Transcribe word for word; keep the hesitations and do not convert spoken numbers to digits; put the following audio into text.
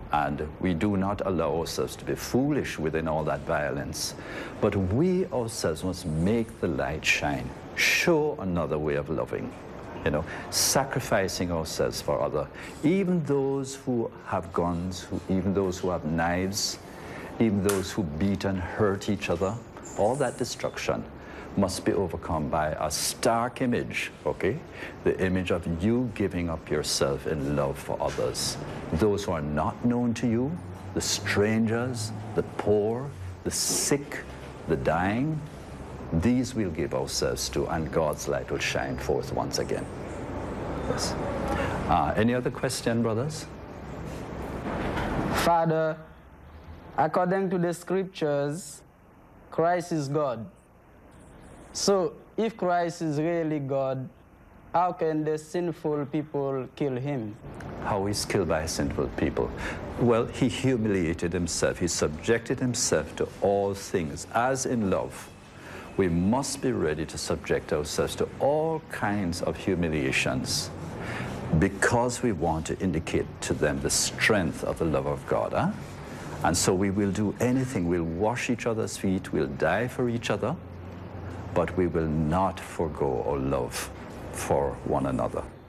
And we do not allow ourselves to be foolish within all that violence. But we ourselves must make the light shine, show another way of loving, you know, sacrificing ourselves for others. Even those who have guns, who, even those who have knives, even those who beat and hurt each other, all that destruction must be overcome by a stark image, okay? The image of you giving up yourself in love for others. Those who are not known to you, the strangers, the poor, the sick, the dying, these we'll give ourselves to, and God's light will shine forth once again. Yes. Uh, any other question, brothers? Father, according to the scriptures, Christ is God. So, if Christ is really God, how can the sinful people kill him? How is killed by sinful people? Well, he humiliated himself. He subjected himself to all things. As in love, we must be ready to subject ourselves to all kinds of humiliations because we want to indicate to them the strength of the love of God. Huh? And so we will do anything. We'll wash each other's feet. We'll die for each other. But we will not forgo our love for one another.